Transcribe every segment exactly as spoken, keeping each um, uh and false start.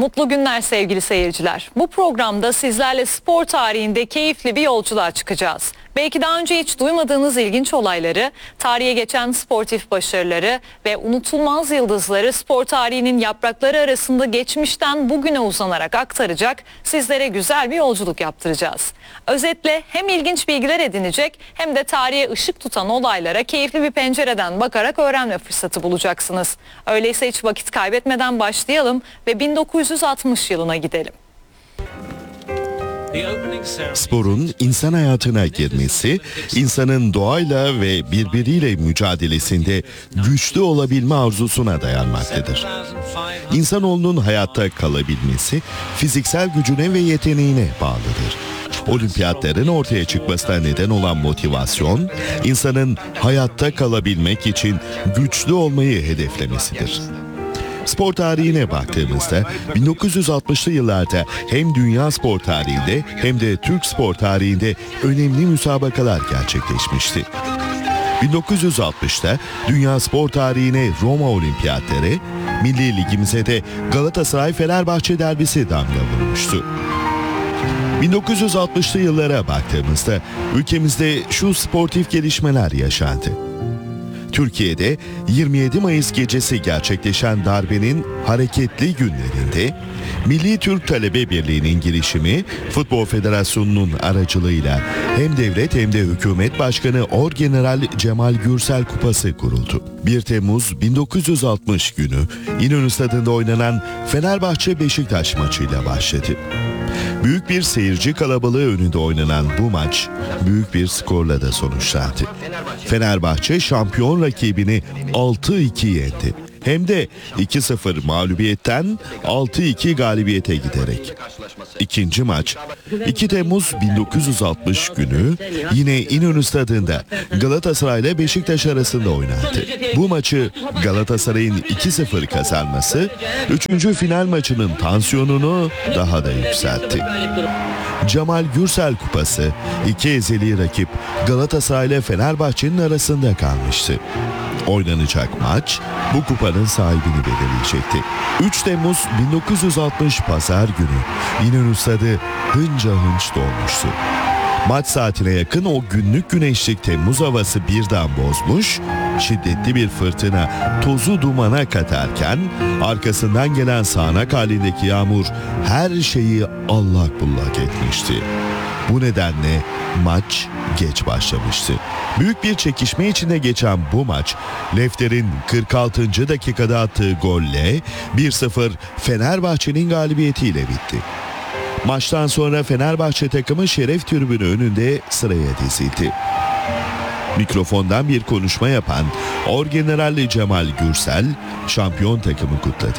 Mutlu günler sevgili seyirciler. Bu programda sizlerle spor tarihinde keyifli bir yolculuğa çıkacağız. Belki daha önce hiç duymadığınız ilginç olayları, tarihe geçen sportif başarıları ve unutulmaz yıldızları spor tarihinin yaprakları arasında geçmişten bugüne uzanarak aktaracak, sizlere güzel bir yolculuk yaptıracağız. Özetle hem ilginç bilgiler edinecek hem de tarihe ışık tutan olaylara keyifli bir pencereden bakarak öğrenme fırsatı bulacaksınız. Öyleyse hiç vakit kaybetmeden başlayalım ve bin dokuz yüz altmış yılına gidelim. Sporun insan hayatına girmesi, insanın doğayla ve birbiriyle mücadelesinde güçlü olabilme arzusuna dayanmaktadır. İnsanoğlunun hayatta kalabilmesi, fiziksel gücüne ve yeteneğine bağlıdır. Olimpiyatların ortaya çıkmasına neden olan motivasyon, insanın hayatta kalabilmek için güçlü olmayı hedeflemesidir. Spor tarihine baktığımızda bin dokuz yüz altmışlı yıllarda hem dünya spor tarihinde hem de Türk spor tarihinde önemli müsabakalar gerçekleşmişti. bin dokuz yüz altmışta dünya spor tarihine Roma Olimpiyatları, Milli Ligimize de Galatasaray-Fenerbahçe derbisi damga vurmuştu. bin dokuz yüz altmışlı yıllara baktığımızda ülkemizde şu sportif gelişmeler yaşandı. Türkiye'de yirmi yedi Mayıs gecesi gerçekleşen darbenin hareketli günlerinde Milli Türk Talebe Birliği'nin girişimi Futbol Federasyonu'nun aracılığıyla hem devlet hem de hükümet başkanı Orgeneral Cemal Gürsel Kupası kuruldu. bir Temmuz bin dokuz yüz altmış günü İnönü Stadı'nda oynanan Fenerbahçe-Beşiktaş maçıyla başladı. Büyük bir seyirci kalabalığı önünde oynanan bu maç büyük bir skorla da sonuçlandı. Fenerbahçe şampiyon rakibini altı iki yendi. Hem de iki sıfır mağlubiyetten altı iki galibiyete giderek. İkinci maç iki Temmuz bin dokuz yüz altmış günü yine İnönü Stadı'nda Galatasaray ile Beşiktaş arasında oynandı. Bu maçı Galatasaray'ın iki sıfır kazanması üçüncü final maçının tansiyonunu daha da yükseltti. Cemal Gürsel Kupası iki ezeli rakip Galatasaray ile Fenerbahçe'nin arasında kalmıştı. Oynanacak maç bu kupanın sahibini belirleyecekti. üç Temmuz bin dokuz yüz altmış Pazar günü İnönü Stadı hınca hınç dolmuştu. Maç saatine yakın o günlük güneşlik Temmuz havası birden bozmuş, şiddetli bir fırtına tozu dumana katarken arkasından gelen sağanak halindeki yağmur her şeyi allak bullak etmişti. Bu nedenle maç geç başlamıştı. Büyük bir çekişme içinde geçen bu maç, Lefter'in kırk altıncı dakikada attığı golle bir sıfır Fenerbahçe'nin galibiyetiyle bitti. Maçtan sonra Fenerbahçe takımı şeref tribünü önünde sıraya dizildi. Mikrofondan bir konuşma yapan Orgeneral Cemal Gürsel şampiyon takımı kutladı.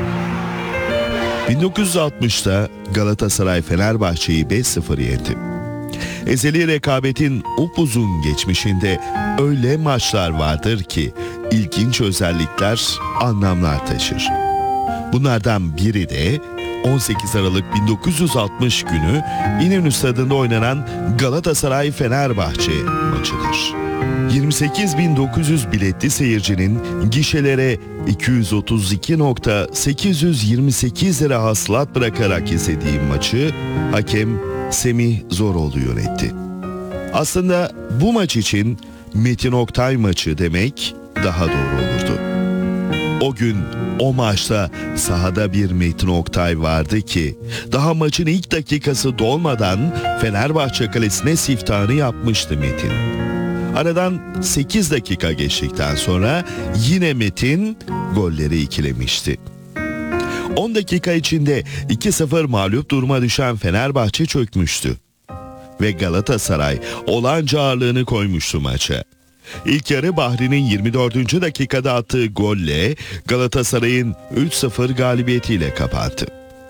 bin dokuz yüz altmışta Galatasaray Fenerbahçe'yi beş sıfır yendi. Ezeli rekabetin upuzun geçmişinde öyle maçlar vardır ki ilginç özellikler, anlamlar taşır. Bunlardan biri de on sekiz Aralık bin dokuz yüz altmış günü İnönü Stadı'nda oynanan Galatasaray-Fenerbahçe maçıdır. yirmi sekiz bin dokuz yüz biletli seyircinin gişelere iki yüz otuz iki bin sekiz yüz yirmi sekiz lira hasılat bırakarak izlediği maçı hakem Semih Zoroğlu yönetti. Aslında bu maç için Metin Oktay maçı demek daha doğru olurdu. O gün o maçta sahada bir Metin Oktay vardı ki daha maçın ilk dakikası dolmadan Fenerbahçe kalesine siftahını yapmıştı Metin. Aradan sekiz dakika geçtikten sonra yine Metin golleri ikilemişti. on dakika içinde iki sıfır mağlup duruma düşen Fenerbahçe çökmüştü. Ve Galatasaray olağanca ağırlığını koymuştu maça. İlk yarı Bahri'nin yirmi dördüncü dakikada attığı golle Galatasaray'ın üç sıfır galibiyetiyle kapattı.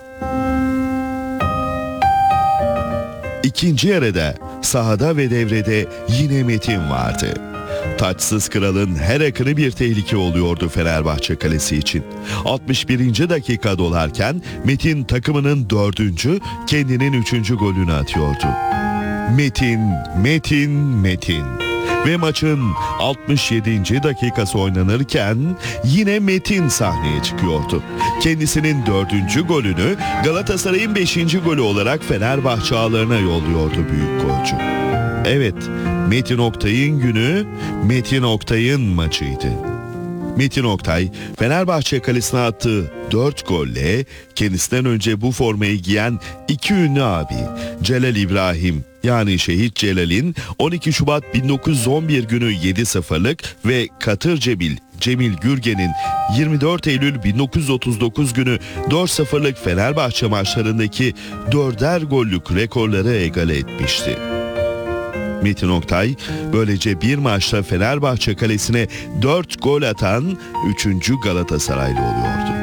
İkinci yarıda sahada ve devrede yine Metin vardı. Taçsız kralın her akını bir tehlike oluyordu Fenerbahçe kalesi için. altmış birinci dakika dolarken Metin takımının dördüncü, kendinin üçüncü golünü atıyordu. Metin, Metin, Metin. Ve maçın altmış yedinci dakikası oynanırken yine Metin sahneye çıkıyordu. Kendisinin dördüncü golünü Galatasaray'ın beşinci golü olarak Fenerbahçe ağlarına yolluyordu büyük golcü. Evet, Metin Oktay'ın günü Metin Oktay'ın maçıydı. Metin Oktay, Fenerbahçe kalesine attığı dört golle kendisinden önce bu formayı giyen iki ünlü abi Celal İbrahim yani Şehit Celal'in on iki Şubat bin dokuz yüz on bir günü yedi sıfırlık ve Katır Cebil Cemil Gürgen'in yirmi dört Eylül bin dokuz yüz otuz dokuz günü dört sıfırlık Fenerbahçe maçlarındaki dörder gollük rekorları egale etmişti. Metin Oktay böylece bir maçta Fenerbahçe kalesine dört gol atan üçüncü Galatasaraylı oluyordu.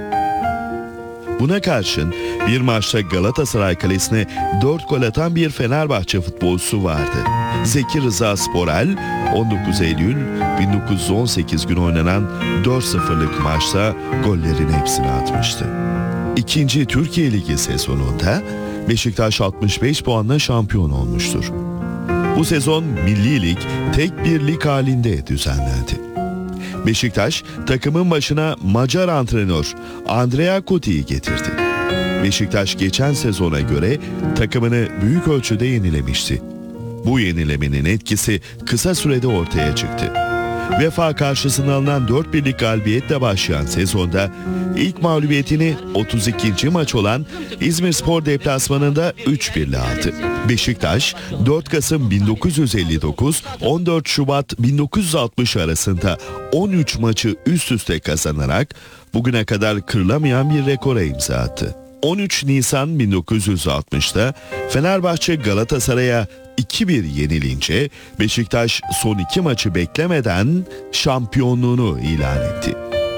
Buna karşın bir maçta Galatasaray kalesine dört gol atan bir Fenerbahçe futbolcusu vardı. Zeki Rıza Sporel on dokuz Eylül bin dokuz yüz on sekiz günü oynanan dört sıfırlık maçta gollerin hepsini atmıştı. İkinci Türkiye Ligi sezonunda Beşiktaş altmış beş puanla şampiyon olmuştur. Bu sezon Milli Lig tek bir lig halinde düzenlendi. Beşiktaş takımın başına Macar antrenör Andrea Cuti'yi getirdi. Beşiktaş geçen sezona göre takımını büyük ölçüde yenilemişti. Bu yenilemenin etkisi kısa sürede ortaya çıktı. Vefa karşısında alınan dört birlik galibiyetle başlayan sezonda ilk mağlubiyetini otuz ikinci maç olan İzmirspor deplasmanında üç birle aldı. Beşiktaş dört Kasım bin dokuz yüz elli dokuz on dört Şubat bin dokuz yüz altmış arasında on üç maçı üst üste kazanarak bugüne kadar kırılamayan bir rekora imza attı. on üç Nisan bin dokuz yüz altmışta Fenerbahçe Galatasaray'a iki bir yenilince Beşiktaş son iki maçı beklemeden şampiyonluğunu ilan etti.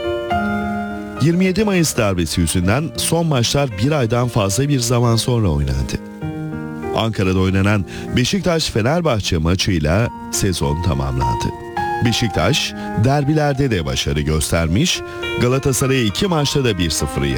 yirmi yedi Mayıs darbesi yüzünden son maçlar bir aydan fazla bir zaman sonra oynandı. Ankara'da oynanan Beşiktaş-Fenerbahçe maçıyla sezon tamamlandı. Beşiktaş derbilerde de başarı göstermiş, Galatasaray'ı iki maçta da bir sıfır